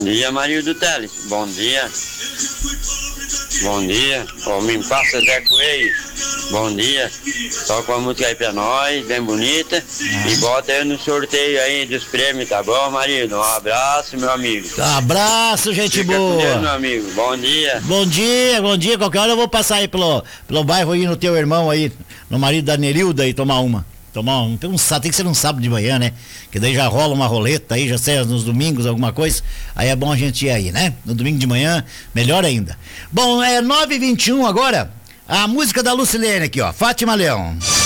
Bom dia, Marildo Teles. Bom dia. Bom dia. Ô, me passa Zé Coelho. Bom dia. Toca uma música aí pra nós, bem bonita. E bota aí no sorteio aí dos prêmios, tá bom, Marildo? Um abraço, meu amigo. Abraço, gente Fica boa. com Deus, meu amigo. Bom dia. Bom dia. Qualquer hora eu vou passar aí pelo bairro aí no teu irmão aí, no marido da Nerilda aí, tomar tem que ser um sábado de manhã, né? Que daí já rola uma roleta aí, já sei, nos domingos, alguma coisa. Aí é bom a gente ir aí, né? No domingo de manhã, melhor ainda. Bom, é 9h21 agora. A música da Lucilene aqui, ó. Fátima Leão.